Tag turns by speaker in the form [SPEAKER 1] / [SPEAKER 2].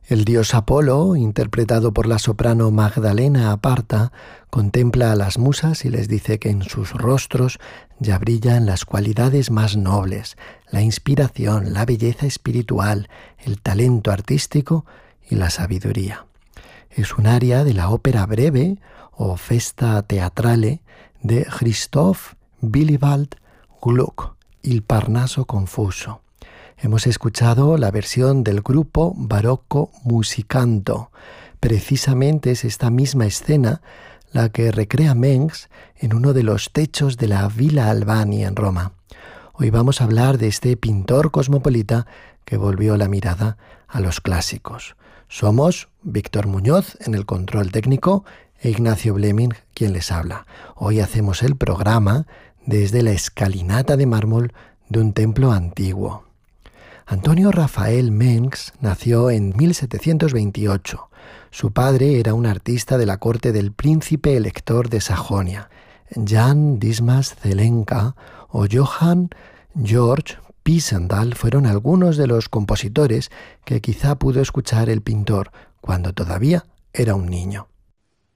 [SPEAKER 1] El dios Apolo, interpretado por la soprano Magdalena Aparta, contempla a las musas y les dice que en sus rostros ya brillan las cualidades más nobles, la inspiración, la belleza espiritual, el talento artístico y la sabiduría. Es un aria de la ópera breve o Festa Teatrale de Christoph Willibald Gluck, Il Parnaso Confuso. Hemos escuchado la versión del grupo Barocco Musicanto. Precisamente es esta misma escena la que recrea Mengs en uno de los techos de la Villa Albani en Roma. Hoy vamos a hablar de este pintor cosmopolita que volvió la mirada a los clásicos. Somos Víctor Muñoz en el control técnico e Ignacio Bleming quien les habla. Hoy hacemos el programa desde la escalinata de mármol de un templo antiguo. Antonio Rafael Mengs nació en 1728. Su padre era un artista de la corte del príncipe elector de Sajonia, Jan Dismas Zelenka o Johann Georg Pisendal fueron algunos de los compositores que quizá pudo escuchar el pintor cuando todavía era un niño.